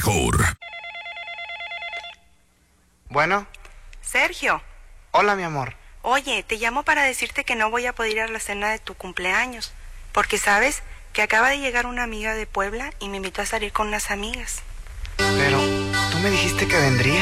mejor. Bueno. Sergio. Hola, mi amor. Oye, te llamo para decirte que no voy a poder ir a la cena de tu cumpleaños, porque sabes que acaba de llegar una amiga de Puebla y me invitó a salir con unas amigas. Pero tú me dijiste que vendrías.